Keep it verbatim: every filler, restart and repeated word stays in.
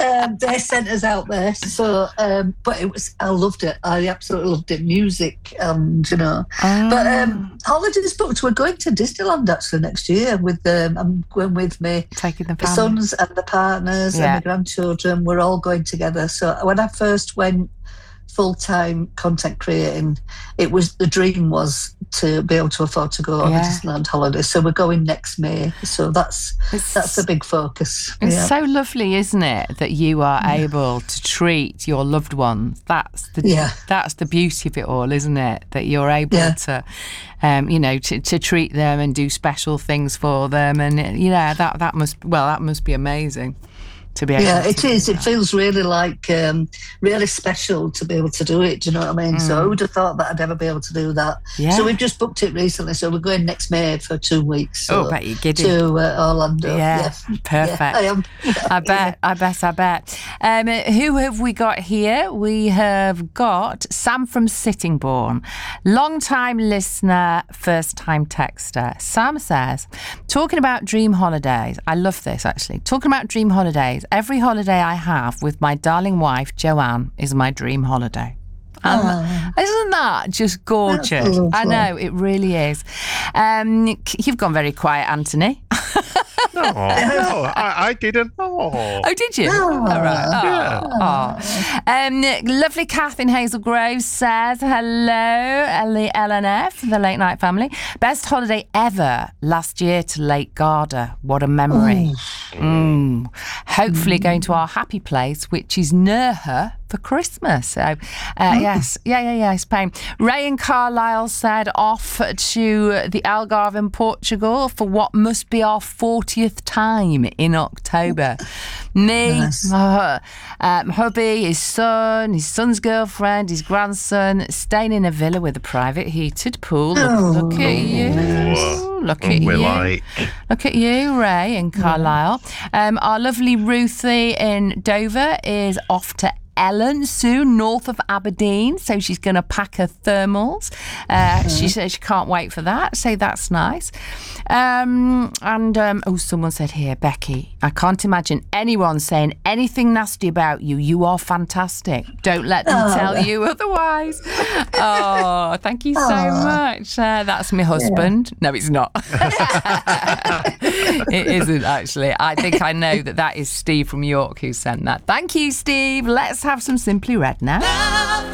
um, they sent us out there. So, um, but it was, I loved it. I absolutely loved it. Music and, you know. Oh. But um, holidays booked. We're going to Disneyland actually next year with, um, I'm going with me. Taking the The sons and the partners Yeah. and the grandchildren. We're all going together. So when I first went full-time content creating, it was the dream was to be able to afford to go on Yeah. a Disneyland holiday. So we're going next May. So that's It's- that's a big focus. It's Yeah. so lovely, isn't it, that you are able to treat your loved ones. That's the Yeah. that's the beauty of it all, isn't it? That you're able Yeah. to, um, you know, to, to treat them and do special things for them, and you know that that must well that must be amazing. To be able Yeah, to it do is. It that. feels really like um, really special to be able to do it. Do you know what I mean? So I would have thought that I'd ever be able to do that. Yeah. So we've just booked it recently. So we're going next May for two weeks. So Oh, bet you're giddy. to uh, Orlando. Yeah, perfect. Yeah, I am. I bet, I bet, I bet. Um, who have we got here? We have got Sam from Sittingbourne, long-time listener, first-time texter. Sam says, talking about dream holidays, I love this actually, talking about dream holidays, every holiday I have with my darling wife, Joanne, is my dream holiday. And isn't that just gorgeous? That's I lovely. know, it really is. Um, you've gone very quiet, Anthony. No, no, I, I didn't. Oh. Oh, did you? Oh. All right. Oh, Yeah. oh. Um, lovely Kath in Hazel Grove says, hello, L- L N F, the Late Night Family. Best holiday ever last year to Lake Garda. What a memory. Mm. Hopefully going to our happy place, which is Nerja for Christmas. So, uh, yes, yeah, yeah, yeah, Spain. Ray in Carlisle said off to the Algarve in Portugal for what must be our fortieth time in October. Me, Nice. uh, um, hubby, his son, his son's girlfriend, his grandson, staying in a villa with a private heated pool. Look, Oh. look at you. Oh. Look at We're you. like, Look at you, Ray in Carlisle. Um, our lovely Ruthie in Dover is off to Ellen soon, north of Aberdeen, so she's going to pack her thermals. Uh, she says she can't wait for that, so that's nice. Um, and um, oh, someone said here, Becky, I can't imagine anyone saying anything nasty about you. You are fantastic. Don't let them Oh. tell you otherwise. Oh, thank you so Oh. much. Uh, that's my husband. No, it's not. It isn't actually. I think I know that that is Steve from York who sent that. Thank you, Steve. Let's have some Simply Red now.